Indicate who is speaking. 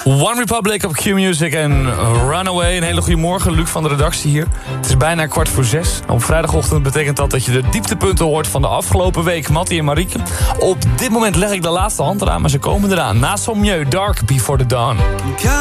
Speaker 1: One Republic op Q-Music en Runaway. Een hele goede morgen, Luc van de redactie hier. Het is bijna 5:15. Op vrijdagochtend betekent dat je de dieptepunten hoort van de afgelopen week. Mattie en Marieke. Op dit moment leg ik de laatste hand eraan, maar ze komen eraan. Na Sommieu, Dark Before the Dawn.